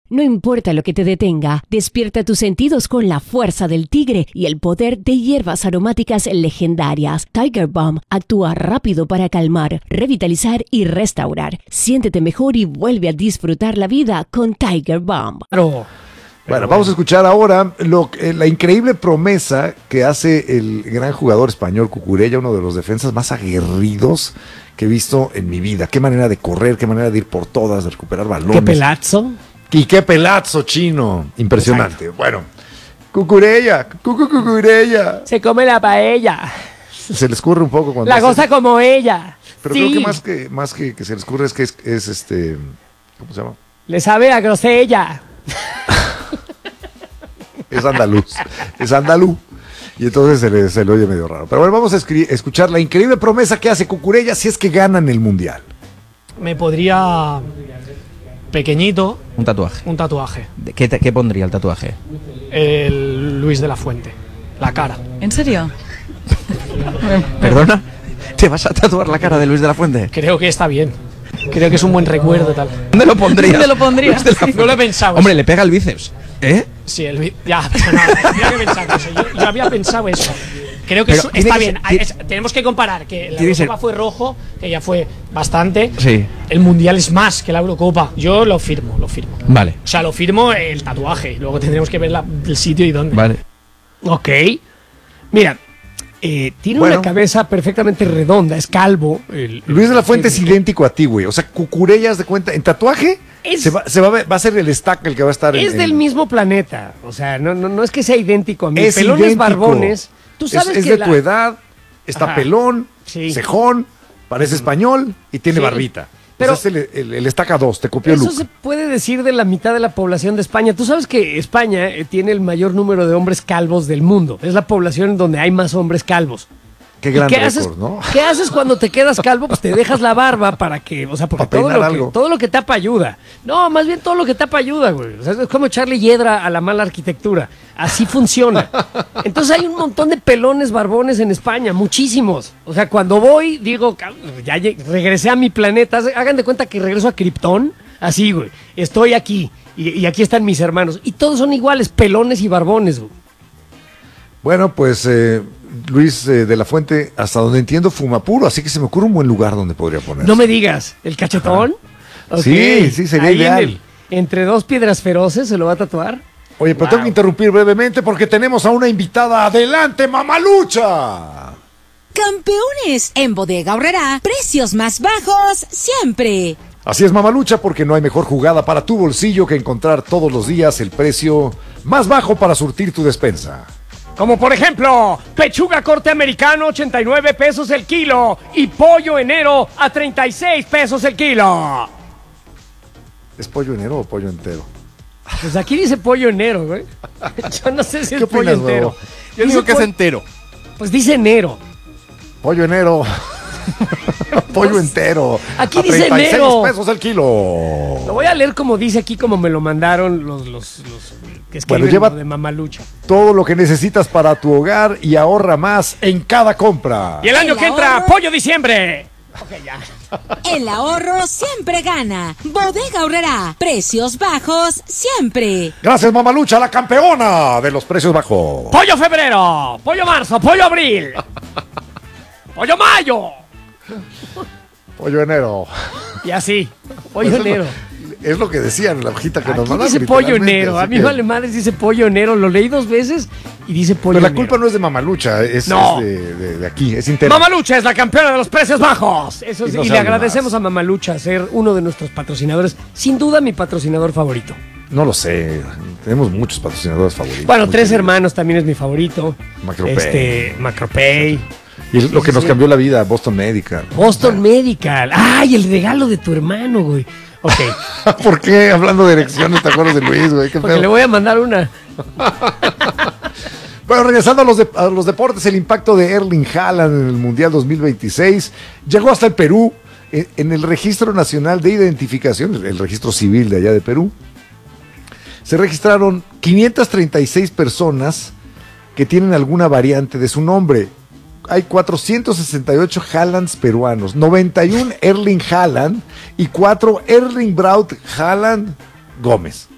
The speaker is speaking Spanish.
No importa lo que te detenga, despierta tus sentidos con la fuerza del tigre y el poder de hierbas aromáticas legendarias. Tiger Balm actúa rápido para calmar, revitalizar y restaurar. Siéntete mejor y vuelve a disfrutar la vida con Tiger Balm. Bueno, vamos a escuchar ahora la increíble promesa que hace el gran jugador español Cucurella, uno de los defensas más aguerridos que he visto en mi vida. Qué manera de correr, qué manera de ir por todas, de recuperar balones. Qué pelazo. Y qué pelazo, chino. Impresionante. Exacto. Bueno, Cucurella. Se come la paella. Se le escurre un poco cuando la goza como ella. Pero sí. Creo que más que se le escurre es que es ¿cómo se llama? Le sabe a grosella. Es andaluz. Es andaluz. Y entonces se le oye medio raro. Pero bueno, vamos a escuchar la increíble promesa que hace Cucurella si es que ganan el Mundial. Me podría... Pequeñito. Un tatuaje. Un tatuaje. ¿Qué pondría el tatuaje? El Luis de la Fuente. La cara. ¿En serio? ¿Perdona? ¿Te vas a tatuar la cara de Luis de la Fuente? Creo que está bien. Creo que es un buen recuerdo tal. ¿Dónde lo pondrías? ¿Dónde lo pondrías? No lo he pensado. Hombre, le pega el bíceps. ¿Eh? Sí, ya, pero no, había pensado eso. Yo había pensado eso. Creo que eso está bien. Tenemos que comparar que la Eurocopa fue rojo, que ya fue bastante. Sí. El Mundial es más que la Eurocopa. Yo lo firmo. Vale. O sea, lo firmo el tatuaje. Luego tendremos que ver el sitio y dónde. Vale. Ok. Mira, tiene una cabeza perfectamente redonda, es calvo. Luis de la Fuente es idéntico a ti, güey. O sea, Cucurella, haz de cuenta, en tatuaje va a ser el stack el que va a estar es del mismo planeta. O sea, no es que sea idéntico a mí. Es pelones idéntico. Barbones. Tú sabes es que de tu edad, está pelón, cejón, parece español y tiene barbita. Pero es el estaca 2, te copió Luke. Eso se puede decir de la mitad de la población de España. Tú sabes que España tiene el mayor número de hombres calvos del mundo. Es la población donde hay más hombres calvos. Qué gran récord, ¿no? ¿Qué haces cuando te quedas calvo? Pues te dejas la barba para que, o sea, porque todo lo que tapa ayuda. No, más bien todo lo que tapa ayuda, güey. O sea, es como echarle hiedra a la mala arquitectura. Así funciona. Entonces hay un montón de pelones barbones en España, muchísimos. O sea, cuando voy, digo, ya regresé a mi planeta. Hagan de cuenta que regreso a Krypton. Así, güey. Estoy aquí. Y aquí están mis hermanos. Y todos son iguales, pelones y barbones, güey. Bueno, pues... Luis de la Fuente, hasta donde entiendo, fuma puro, así que se me ocurre un buen lugar donde podría ponerse. No me digas, ¿el cachetón? Okay. Sí, sería ideal. Entre dos piedras feroces se lo va a tatuar. Oye, pero tengo que interrumpir brevemente porque tenemos a una invitada. ¡Adelante, Mamalucha! Campeones, en Bodega Aurrerá, precios más bajos siempre. Así es, Mamalucha, porque no hay mejor jugada para tu bolsillo que encontrar todos los días el precio más bajo para surtir tu despensa. Como por ejemplo, pechuga corte americano, 89 pesos el kilo. Y pollo enero a 36 pesos el kilo. ¿Es pollo enero o pollo entero? Pues aquí dice pollo enero, güey. Yo no sé si es pollo entero. Yo digo que es entero. Pues dice enero. Pollo enero. Pollo entero. Aquí dice enero. 36 pesos el kilo. Lo voy a leer como dice aquí, como me lo mandaron los que escriben lleva de Mamalucha. Todo lo que necesitas para tu hogar y ahorra más en cada compra. Y el año que entra, pollo diciembre. Ok, ya. El ahorro siempre gana. Bodega Aurrerá, precios bajos siempre. Gracias, Mamalucha, la campeona de los precios bajos. Pollo febrero, pollo marzo, pollo abril. Pollo mayo. Pollo enero. Y así, pollo enero. Es lo que decían en la hojita que nos mandaron. Dice pollo enero, a mí vale madres, dice pollo enero. Lo leí 2 veces y dice pollo enero. Pero la culpa no es de Mamalucha, es de aquí, es interna. Mamalucha es la campeona de los precios bajos. Eso sí, y le agradecemos a Mamalucha ser uno de nuestros patrocinadores. Sin duda mi patrocinador favorito. No lo sé, tenemos muchos patrocinadores favoritos. Bueno, Tres Hermanos también es mi favorito. Macropay. Macropay. Y lo que nos cambió la vida, Boston Medical. Boston Medical. ¡Ay, el regalo de tu hermano, güey! Ok. ¿Por qué? Hablando de erecciones, ¿te acuerdas de Luis, güey? Porque le voy a mandar una. Bueno, regresando a los deportes, el impacto de Erling Haaland en el Mundial 2026 llegó hasta el Perú, en el Registro Nacional de Identificación, el registro civil de allá de Perú. Se registraron 536 personas que tienen alguna variante de su nombre. Hay 468 Haalands peruanos, 91 Erling Haaland y 4 Erling Braut Haaland Gómez.